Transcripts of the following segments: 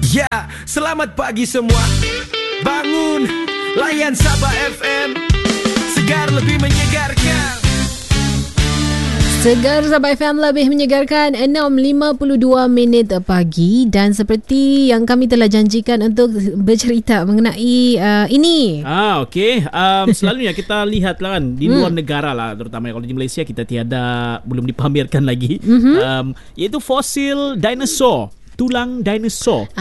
Ya, selamat pagi semua. Bangun, layan Sabah FM. Segar lebih menyegarkan. Segar Sabah FM lebih menyegarkan 6.52 minit pagi. Dan seperti yang kami telah janjikan untuk bercerita mengenai ini. Okey. Selalunya kita lihat lah kan di luar negara lah, terutama kalau di Malaysia kita belum dipamerkan lagi. Iaitu fosil dinosaur. Tulang dinosaur.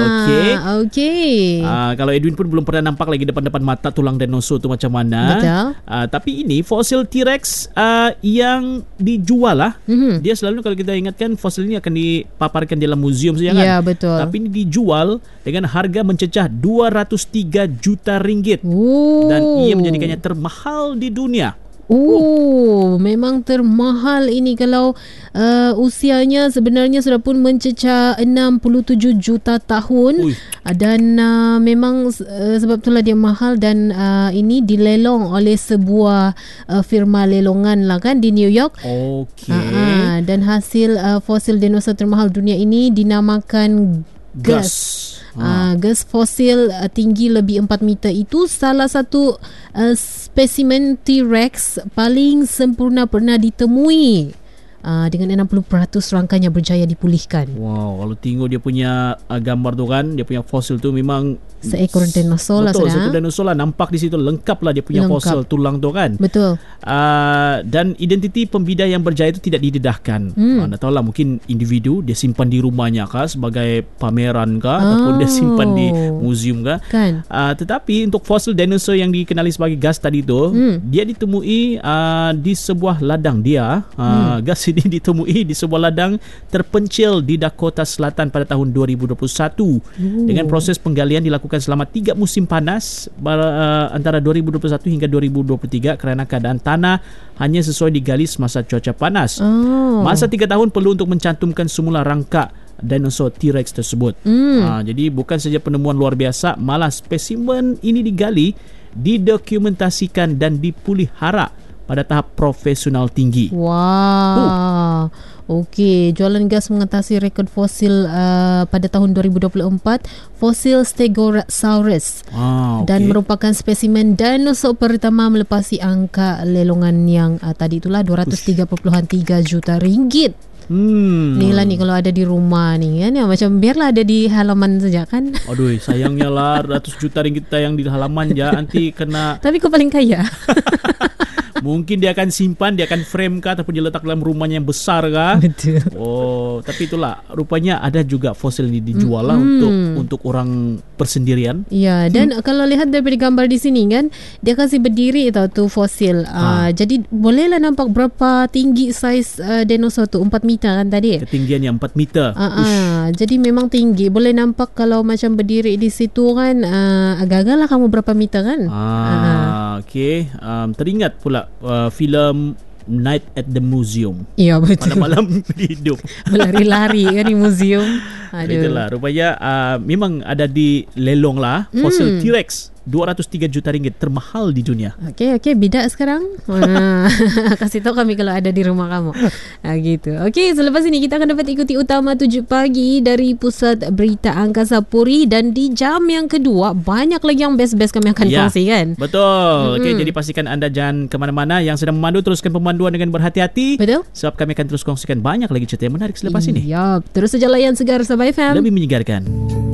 Okey. Kalau Edwin pun belum pernah nampak lagi depan-depan mata tulang dinosaur tu macam mana. Betul. Tapi ini fosil T-Rex yang dijual lah. Dia selalu kalau kita ingatkan fosil ini akan dipaparkan dalam muzium saja kan. Ya, betul. Tapi ini dijual dengan harga mencecah 203 juta ringgit. Dan ia menjadikannya termahal di dunia. Memang termahal ini kalau usianya sebenarnya sudah pun mencecah 67 juta tahun. Dan memang sebab itulah dia mahal. Dan ini dilelong oleh sebuah firma lelongan lah kan di New York. Dan hasil fosil dinosaur termahal dunia ini dinamakan Gus. Gus fosil tinggi lebih 4 meter itu salah satu spesimen T-Rex paling sempurna pernah ditemui. Dengan 60% rangkanya berjaya dipulihkan. Wow, kalau tengok dia punya gambar tu kan, dia punya fosil tu memang seekor dinosaur lah. Betul, seekor dinosaur lah. Nampak di situ lengkap lah dia punya fosil tulang tu kan. Betul. Dan identiti pembida yang berjaya itu tidak didedahkan. Tak tahulah, mungkin individu dia simpan di rumahnya kah sebagai pameran kah, ataupun dia simpan di muzium kah kan. Tetapi untuk fosil dinosaur yang dikenali sebagai Gus tadi tu, dia ditemui di sebuah ladang dia. Gus ini ditemui di sebuah ladang terpencil di Dakota Selatan pada tahun 2021. Dengan proses penggalian dilakukan selama 3 musim panas antara 2021 hingga 2023 kerana keadaan tanah hanya sesuai digali semasa cuaca panas. Masa 3 tahun perlu untuk mencantumkan semula rangka dinosaur T-Rex tersebut. Jadi bukan saja penemuan luar biasa, malah spesimen ini digali, didokumentasikan dan dipelihara pada tahap profesional tinggi. Okey, jualan Gus mengatasi rekod fosil pada tahun 2024, fosil Stegosaurus. Dan merupakan spesimen dinosaur pertama melepasi angka lelongan yang tadi itulah 203.3 juta ringgit. Inilah ni kalau ada di rumah ni kan, macam biarlah ada di halaman saja kan. Aduh, sayangnya lah ratus juta ringgit yang di halaman je nanti kena. Tapi kau paling kaya. Mungkin dia akan simpan, dia akan frame kah, ataupun dia letak dalam rumahnya yang besar kah. Betul. Tapi itulah, rupanya ada juga fosil ini dijual lah untuk orang persendirian. Ya, dan kalau lihat daripada gambar di sini kan, dia kasih berdiri tau tu fosil. Jadi bolehlah nampak berapa tinggi saiz dinosaur tu, 4 meter kan tadi. Ketinggiannya 4 meter. Jadi memang tinggi. Boleh nampak kalau macam berdiri di situ kan, agak-agak lah kamu berapa meter kan. Okey. Teringat pula filem Night at the Museum. Ya, betul. Malam-malam hidup. Berlari-lari kan di muzium. Itulah, rupanya memang ada di lelong lah fosil T-Rex. 203 juta ringgit, termahal di dunia. Okey, bidak sekarang. Kasih tahu kami kalau ada di rumah kamu. Gitu. Okey, selepas ini kita akan dapat ikuti Utama 7 Pagi dari Pusat Berita Angkasa Puri. Dan di jam yang kedua, banyak lagi yang best-best kami akan kongsikan. Betul. Okey, jadi pastikan anda jangan ke mana-mana. Yang sedang memandu, teruskan pemanduan dengan berhati-hati. Betul. Sebab kami akan terus kongsikan banyak lagi cerita yang menarik selepas ini. Ya, terus saja layan Segar Sabah FM. Lebih menyegarkan.